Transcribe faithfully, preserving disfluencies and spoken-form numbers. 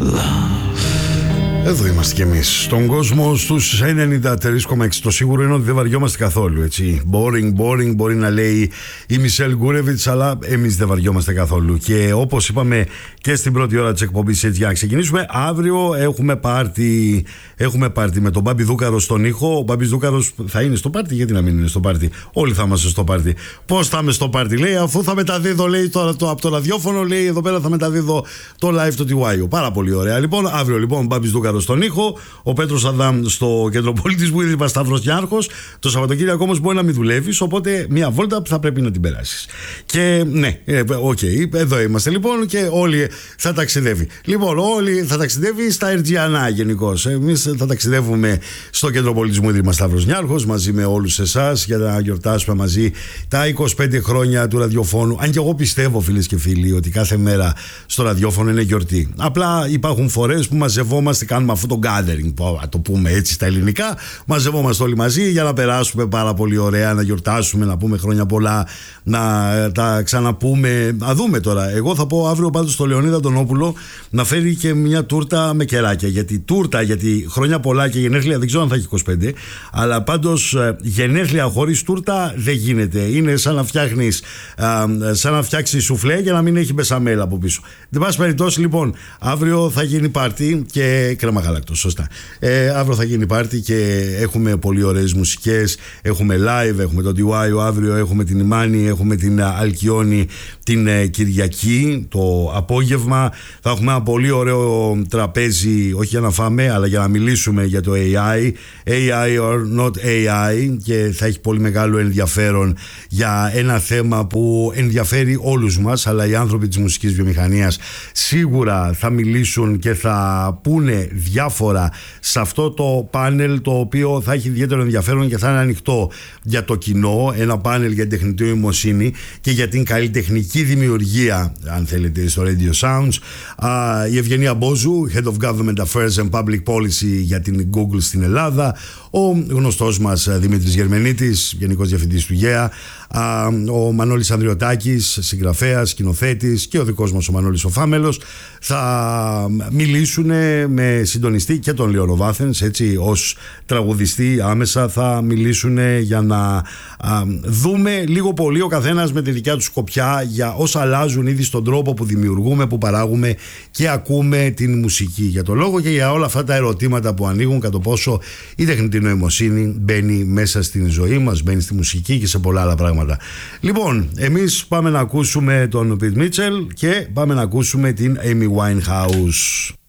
Εδώ είμαστε κι εμείς, στον κόσμο στους ενενήντα τρία κόμμα έξι. Το σίγουρο είναι ότι δεν βαριόμαστε καθόλου, έτσι. Boring, boring μπορεί να λέει η Μισελ Γκούρεβιτς, αλλά εμείς δεν βαριόμαστε καθόλου. Και όπως είπαμε και στην πρώτη ώρα της εκπομπής, έτσι, για να ξεκινήσουμε, αύριο έχουμε πάρτι, έχουμε πάρτι με τον Μπάμπη Δούκαρο στον ήχο. Ο Μπάμπης Δούκαρος θα είναι στο πάρτι, γιατί να μην είναι στο πάρτι? Όλοι θα είμαστε στο πάρτι. Πώς θα είμαι στο πάρτι, λέει, αφού θα μεταδίδω, λέει, τώρα το, από το ραδιόφωνο, λέει, εδώ πέρα θα μεταδίδω το live το τι γουάι ο. Πάρα πολύ ωραία. Λοιπόν, αύριο λοιπόν Μπάμπης Δούκαρο στον ήχο, ο Πέτρος Αδάμ στο κέντρο πολιτισμού Ίδρυμα Σταύρος Νιάρχος. Το Σαββατοκύριακο όμως μπορεί να μην δουλεύεις, οπότε μια βόλτα θα πρέπει να την περάσεις. Και ναι, οκ, okay, εδώ είμαστε λοιπόν και όλοι θα ταξιδεύει. Λοιπόν, όλοι θα ταξιδεύει στα Ερτζιανά γενικώς. Εμείς θα ταξιδεύουμε στο κέντρο πολιτισμού Ίδρυμα Σταύρος Νιάρχος μαζί με όλους εσάς για να γιορτάσουμε μαζί τα είκοσι πέντε χρόνια του ραδιοφώνου. Αν και εγώ πιστεύω, φίλες και φίλοι, ότι κάθε μέρα στο ραδιόφωνο είναι γιορτή. Απλά υπάρχουν φορές που μαζευόμαστε, κάνουμε αυτό το gathering, που, το πούμε έτσι στα ελληνικά, μαζευόμαστε όλοι μαζί για να περάσουμε πάρα πολύ ωραία, να γιορτάσουμε, να πούμε χρόνια πολλά, να τα ξαναπούμε. Να δούμε τώρα. Εγώ θα πω αύριο πάντως στο Λεωνίδα Αντωνόπουλο να φέρει και μια τούρτα με κεράκια. Γιατί τούρτα, γιατί χρόνια πολλά και γενέθλια δεν ξέρω αν θα έχει είκοσι πέντε, αλλά πάντως γενέθλια χωρίς τούρτα δεν γίνεται. Είναι σαν να φτιάχνεις, σαν να φτιάξεις σουφλέ για να μην έχει μπεσαμέλα από πίσω. Δεν πάση περιπτώσει, λοιπόν, αύριο θα γίνει πάρτι και κρέμα γάλακτος, σωστά. Ε, αύριο θα γίνει πάρτι και έχουμε πολύ ωραίες μουσικές. Έχουμε live, έχουμε το ντι γουάι, αύριο έχουμε την Ιμάνη, έχουμε την Αλκιόνη την ε, Κυριακή το απόγευμα. Θα έχουμε ένα πολύ ωραίο τραπέζι, όχι για να φάμε, αλλά για να μιλήσουμε για το έι άι, έι άι or not έι άι, και θα έχει πολύ μεγάλο ενδιαφέρον για ένα θέμα που ενδιαφέρει όλους μας, αλλά οι άνθρωποι της μουσικής βιομηχανίας σίγουρα θα μιλήσουν και θα πούνε διάφορα σε αυτό το πάνελ, το οποίο θα έχει ιδιαίτερο ενδιαφέρον και θα είναι ανοιχτό για το κοινό. Ένα πάνελ για την τεχνητή νοημοσύνη και για την καλλιτεχνική δημιουργία, αν θέλετε, στο Radio Sounds. Α, η Ευγενία Μπόζου, Head of Government Affairs and Public Policy για την Google στην Ελλάδα. Ο γνωστός μας Δημήτρης Γερμενίτης, Γενικός Διευθυντής του ΓΕΑ. Α, ο Μανώλης Ανδριωτάκης, συγγραφέας, σκηνοθέτης, και ο δικός μας ο Μανώλης ο Φάμελος θα μιλήσουν με συντονιστή και τον Λεωνό Βάθενς, έτσι, ως τραγουδιστή άμεσα θα μιλήσουν για να α, δούμε λίγο πολύ ο καθένας με τη δικιά του σκοπιά για όσα αλλάζουν ήδη στον τρόπο που δημιουργούμε, που παράγουμε και ακούμε την μουσική. Για το λόγο και για όλα αυτά τα ερωτήματα που ανοίγουν, κατά πόσο η τεχνητή νοημοσύνη μπαίνει μέσα στην ζωή μας, μπαίνει στη μουσική και σε πολλά άλλα πράγματα. Λοιπόν, εμείς πάμε να ακούσουμε τον Pete Mitchell και πάμε να ακούσουμε την Amy Winehouse.